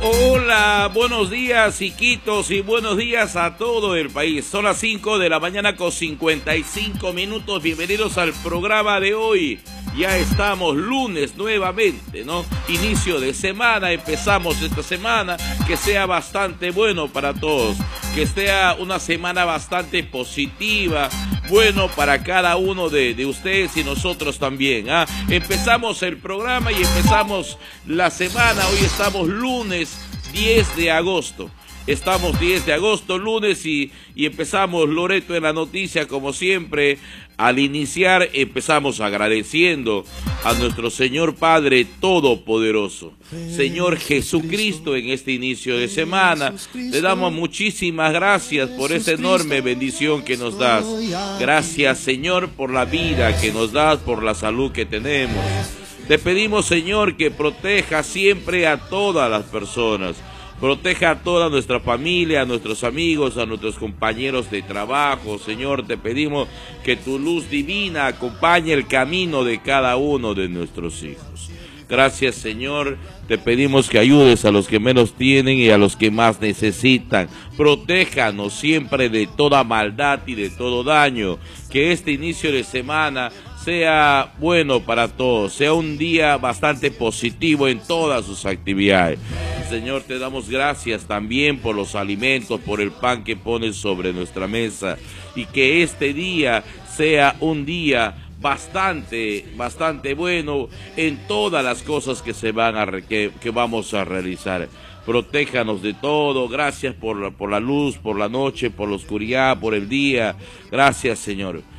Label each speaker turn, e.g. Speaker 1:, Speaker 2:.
Speaker 1: Hola, buenos días, Iquitos, y buenos días a todo el país. Son las 5 de la mañana con 55 minutos. Bienvenidos al programa de hoy. Ya estamos lunes nuevamente, ¿no? Inicio de semana, empezamos esta semana, que sea bastante bueno para todos, que sea una semana bastante positiva, bueno para cada uno de ustedes y nosotros también, ¿ah? Empezamos el programa y empezamos la semana. Hoy estamos lunes 10 de agosto. Estamos 10 de agosto, lunes, y empezamos, Loreto, en la noticia, como siempre. Al iniciar, empezamos agradeciendo a nuestro Señor Padre Todopoderoso, Señor Jesucristo, en este inicio de semana. Te damos muchísimas gracias por esa enorme bendición que nos das. Gracias, Señor, por la vida que nos das, por la salud que tenemos. Te pedimos, Señor, que proteja siempre a todas las personas. Proteja a toda nuestra familia, a nuestros amigos, a nuestros compañeros de trabajo. Señor, te pedimos que tu luz divina acompañe el camino de cada uno de nuestros hijos. Gracias, Señor. Te pedimos que ayudes a los que menos tienen y a los que más necesitan. Protéjanos siempre de toda maldad y de todo daño. Que este inicio de semana sea bueno para todos, sea un día bastante positivo en todas sus actividades. Señor, te damos gracias también por los alimentos, por el pan que pones sobre nuestra mesa, y que este día sea un día bastante bueno en todas las cosas que que vamos a realizar. Protéjanos de todo. Gracias por la luz, por la noche, por la oscuridad, por el día. Gracias, Señor.